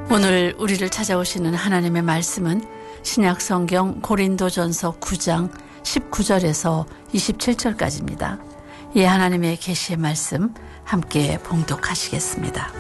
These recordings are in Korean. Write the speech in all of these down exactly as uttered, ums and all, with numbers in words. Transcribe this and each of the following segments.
오늘 우리를 찾아오시는 하나님의 말씀은 신약성경 고린도전서 구 장 십구 절에서 이십칠 절까지입니다. 이 하나님의 계시의 말씀 함께 봉독하시겠습니다.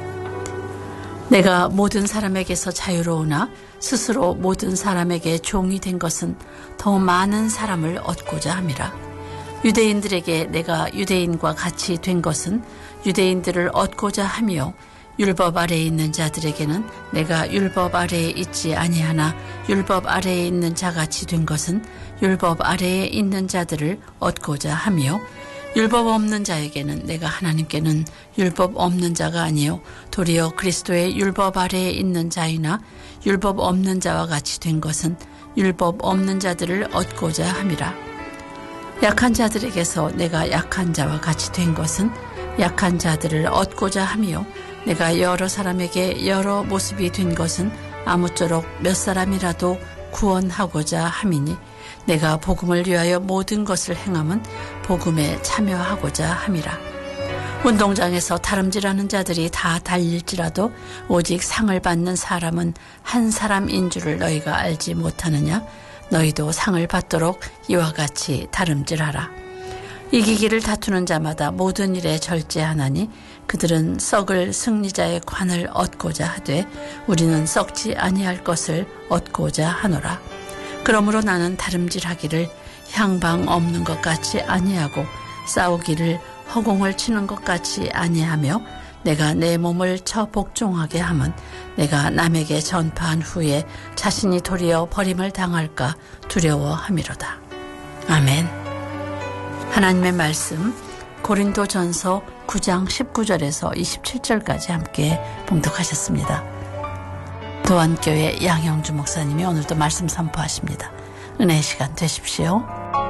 내가 모든 사람에게서 자유로우나 스스로 모든 사람에게 종이 된 것은 더 많은 사람을 얻고자 함이라. 유대인들에게 내가 유대인과 같이 된 것은 유대인들을 얻고자 하며 율법 아래에 있는 자들에게는 내가 율법 아래에 있지 아니하나 율법 아래에 있는 자같이 된 것은 율법 아래에 있는 자들을 얻고자 하며 율법 없는 자에게는 내가 하나님께는 율법 없는 자가 아니요 도리어 그리스도의 율법 아래에 있는 자이나 율법 없는 자와 같이 된 것은 율법 없는 자들을 얻고자 함이라. 약한 자들에게서 내가 약한 자와 같이 된 것은 약한 자들을 얻고자 하며 내가 여러 사람에게 여러 모습이 된 것은 아무쪼록 몇 사람이라도 구원하고자 함이니 내가 복음을 위하여 모든 것을 행함은 복음에 참여하고자 함이라. 운동장에서 다름질하는 자들이 다 달릴지라도 오직 상을 받는 사람은 한 사람인 줄을 너희가 알지 못하느냐? 너희도 상을 받도록 이와 같이 다름질하라. 이기기를 다투는 자마다 모든 일에 절제하나니 그들은 썩을 승리자의 관을 얻고자 하되 우리는 썩지 아니할 것을 얻고자 하노라. 그러므로 나는 다름질하기를 향방 없는 것 같이 아니하고 싸우기를 허공을 치는 것 같이 아니하며 내가 내 몸을 쳐 복종하게 하면 내가 남에게 전파한 후에 자신이 도리어 버림을 당할까 두려워함이로다. 아멘. 하나님의 말씀 고린도전서 구 장 십구 절에서 이십칠 절까지 함께 봉독하셨습니다. 도안교회 양형주 목사님이 오늘도 말씀 선포하십니다. 은혜의 시간 되십시오.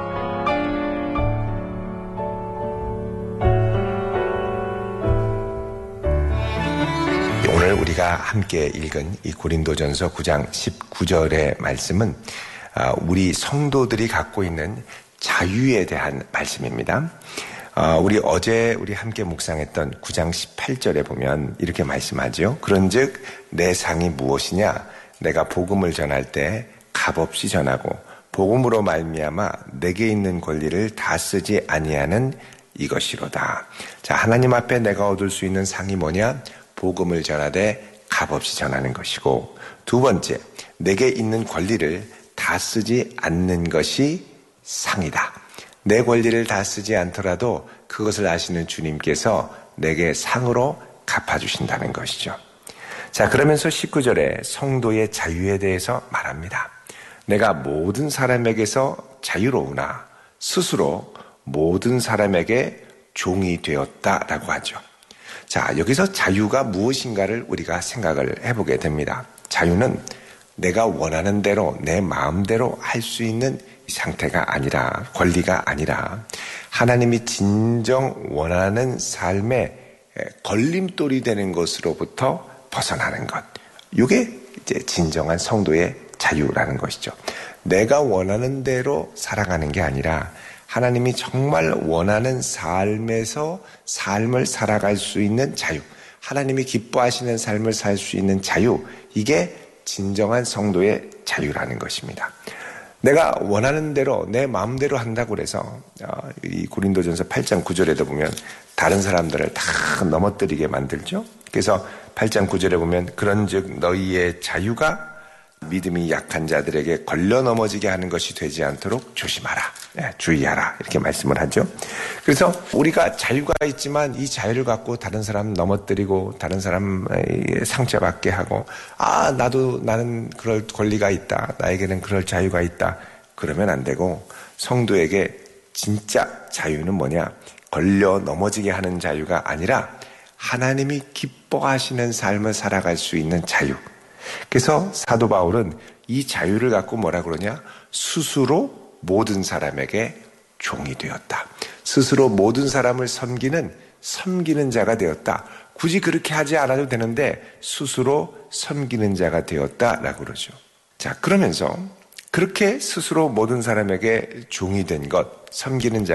오늘 우리가 함께 읽은 이 고린도전서 구 장 십구 절의 말씀은 우리 성도들이 갖고 있는 자유에 대한 말씀입니다. 우리 어제 우리 함께 묵상했던 구 장 십팔 절에 보면 이렇게 말씀하죠. 그런즉 내 상이 무엇이냐? 내가 복음을 전할 때 값없이 전하고 복음으로 말미암아 내게 있는 권리를 다 쓰지 아니하는 이것이로다. 자, 하나님 앞에 내가 얻을 수 있는 상이 뭐냐? 복음을 전하되 값없이 전하는 것이고, 두 번째, 내게 있는 권리를 다 쓰지 않는 것이 상이다. 내 권리를 다 쓰지 않더라도 그것을 아시는 주님께서 내게 상으로 갚아주신다는 것이죠. 자, 그러면서 십구 절에 성도의 자유에 대해서 말합니다. 내가 모든 사람에게서 자유로우나 스스로 모든 사람에게 종이 되었다라고 하죠. 자, 여기서 자유가 무엇인가를 우리가 생각을 해보게 됩니다. 자유는 내가 원하는 대로 내 마음대로 할 수 있는 상태가 아니라, 권리가 아니라 하나님이 진정 원하는 삶의 걸림돌이 되는 것으로부터 벗어나는 것. 이게 이제 진정한 성도의 자유라는 것이죠. 내가 원하는 대로 살아가는 게 아니라 하나님이 정말 원하는 삶에서 삶을 살아갈 수 있는 자유, 하나님이 기뻐하시는 삶을 살 수 있는 자유, 이게 진정한 성도의 자유라는 것입니다. 내가 원하는 대로 내 마음대로 한다고 해서 이 고린도전서 팔 장 구 절에도 보면 다른 사람들을 다 넘어뜨리게 만들죠. 그래서 팔 장 구 절에 보면 그런즉 너희의 자유가 믿음이 약한 자들에게 걸려 넘어지게 하는 것이 되지 않도록 조심하라. 네, 주의하라. 이렇게 말씀을 하죠. 그래서 우리가 자유가 있지만 이 자유를 갖고 다른 사람 넘어뜨리고 다른 사람 상처받게 하고, 아, 나도 나는 그럴 권리가 있다. 나에게는 그럴 자유가 있다. 그러면 안 되고, 성도에게 진짜 자유는 뭐냐? 걸려 넘어지게 하는 자유가 아니라 하나님이 기뻐하시는 삶을 살아갈 수 있는 자유. 그래서 사도 바울은 이 자유를 갖고 뭐라 그러냐? 스스로 모든 사람에게 종이 되었다. 스스로 모든 사람을 섬기는 섬기는 자가 되었다. 굳이 그렇게 하지 않아도 되는데 스스로 섬기는 자가 되었다라고 그러죠. 자, 그러면서 그렇게 스스로 모든 사람에게 종이 된 것, 섬기는 자